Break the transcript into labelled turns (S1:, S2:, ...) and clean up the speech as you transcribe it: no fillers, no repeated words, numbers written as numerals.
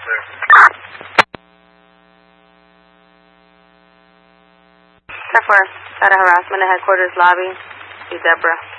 S1: clear.
S2: 10-4, got a harassment at headquarters lobby. See Deborah.